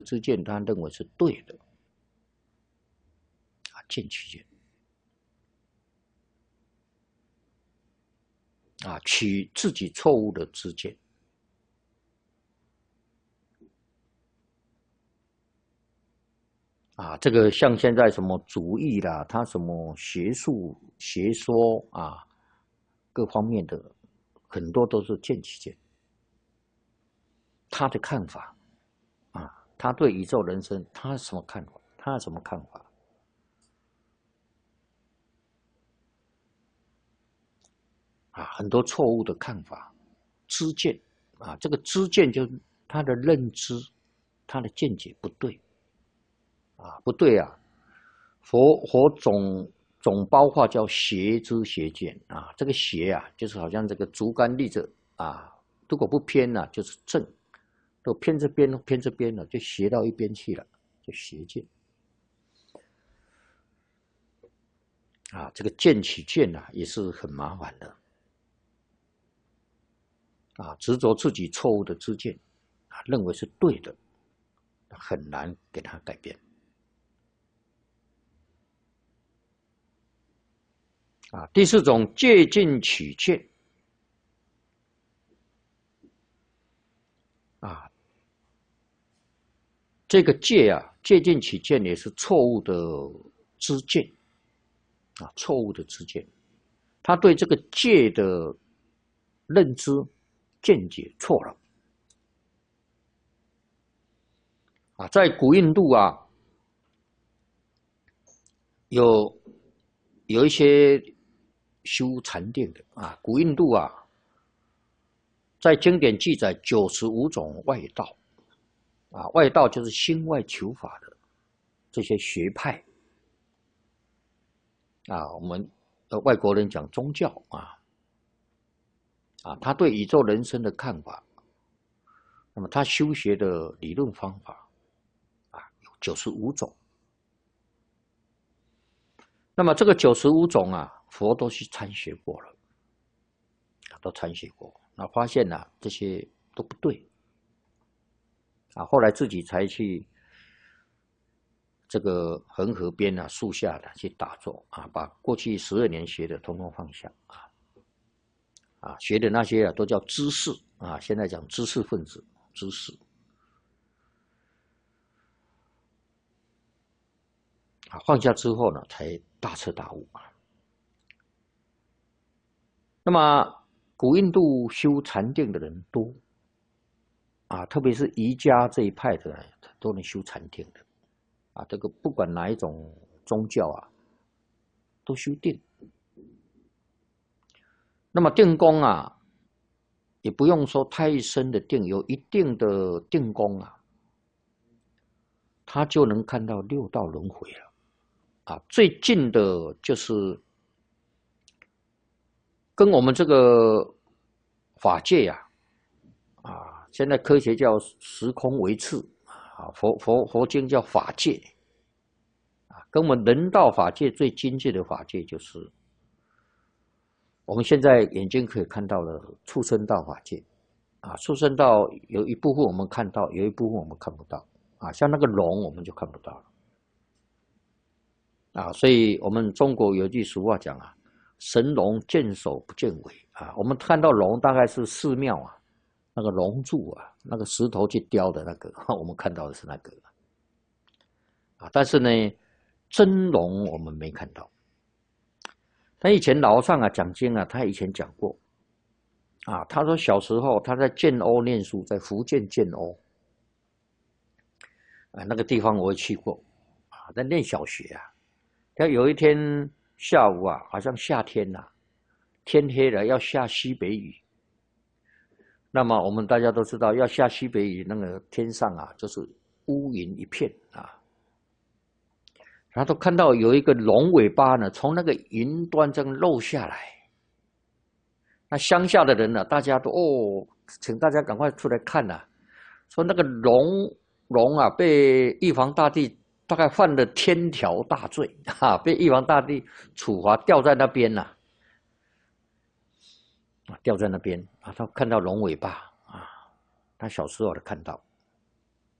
知见他认为是对的啊，见取见啊，取自己错误的知见啊，这个像现在什么主义啦，他什么学术学说啊，各方面的很多都是见取见，他的看法啊，他对宇宙人生他什么看法？他什么看法？啊，很多错误的看法，知见啊，这个知见就是他的认知，他的见解不对啊，不对啊。佛总包括叫邪知邪见啊，这个邪啊，就是好像这个竹竿立着啊，如果不偏呢、就是正，都偏这边偏这边了，就斜到一边去了，就邪见啊。这个见取见啊，也是很麻烦的啊，执着自己错误的知见啊，认为是对的，很难给他改变啊。第四种借镜取见啊，这个借啊，借镜取见也是错误的知见啊，错误的知见，他对这个借的认知见解错了啊。在古印度啊，有一些修禅定的啊，古印度啊，在经典记载95种外道啊，外道就是心外求法的这些学派啊，我们外国人讲宗教啊，他对宇宙人生的看法，那么他修学的理论方法啊，有95种。那么这个95种啊，佛都去参学过了，都参学过，那发现呢、这些都不对啊，后来自己才去这个恒河边啊树下的去打坐啊，把过去12年学的统统放下学的那些啊都叫知识啊，现在讲知识分子知识啊，放下之后呢，才大彻大悟啊。那么古印度修禅定的人多啊，特别是瑜伽这一派的都能修禅定的啊，这个不管哪一种宗教啊，都修定。那么定功啊，也不用说太深的定，有一定的定功啊，他就能看到六道轮回了啊。最近的就是跟我们这个法界呀现在科学叫时空维次啊，佛经叫法界啊，跟我们人道法界最精致的法界就是我们现在眼睛可以看到的畜生道法界啊，畜生道有一部分我们看到，有一部分我们看不到啊，像那个龙我们就看不到了啊，所以我们中国有句俗话讲啊，神龙见首不见尾啊，我们看到龙大概是寺庙啊，那个龙柱啊，那个石头去雕的那个，我们看到的是那个啊，但是呢，真龙我们没看到。但以前老上啊讲经啊，他以前讲过啊，他说小时候他在建瓯念书，在福建建瓯啊，那个地方我也去过啊，在念小学啊。他有一天下午啊，好像夏天呐、天黑了要下西北雨。那么我们大家都知道，要下西北雨，那个天上啊就是乌云一片啊。他都看到有一个龙尾巴呢，从那个云端这样露下来。那乡下的人呢、大家都请大家赶快出来看呐、说那个龙啊，被玉皇大帝大概犯了天条大罪啊，被玉皇大帝处罚，吊在那边呐、吊在那边啊，他看到龙尾巴啊，他小时候的看到